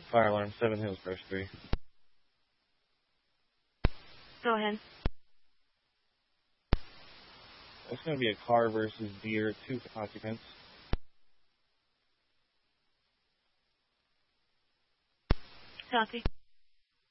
Fire alarm, 7 Hills, brush 3. Go ahead. It's going to be a car versus deer, 2 occupants. Copy.